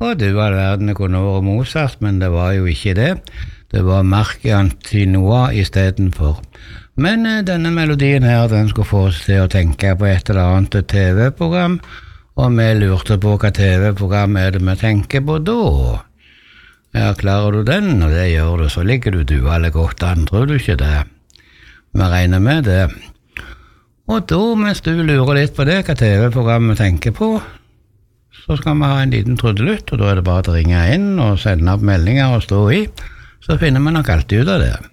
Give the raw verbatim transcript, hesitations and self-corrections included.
Og du all verden, det kunne vært Mozart, men det var jo ikke det. Det var Marc Antinois i stedet for. Men eh, denne melodien her, den skulle få oss til å tenke på et eller annet T V-program, og vi lurte på hva T V-program er det vi tenker på da. Ja, klarer du den, og det gjør du, så ligger du du alle godt an, tror du ikke det? Vi regner med det. Og da, mens du lurer litt på det, hva T V-program vi tenker på, så skal vi ha en liten trudelutt, og da er det bare å ringe inn og sende opp meldinger og stå i, så finner vi nok alltid ut av det.